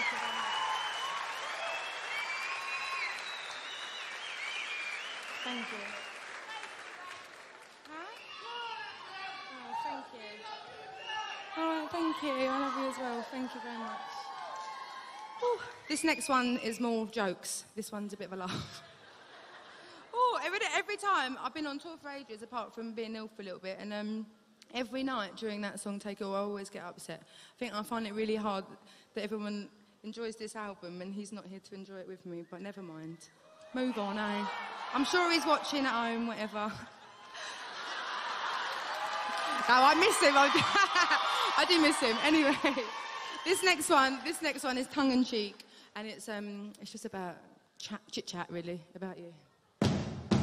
Thank you. Huh? Oh, thank you. All right, thank you. I love you as well. Thank you very much. Ooh, this next one is more jokes. This one's a bit of a laugh. Oh, every time I've been on tour for ages, apart from being ill for a little bit, and every night during that song Take It All, I always get upset. I think I find it really hard that everyone enjoys this album and he's not here to enjoy it with me, but never mind. Move on, eh? I'm sure he's watching at home, whatever. No, I miss him. I do miss him. Anyway, this next one is tongue-in-cheek, and it's just about chit-chat, really, about you.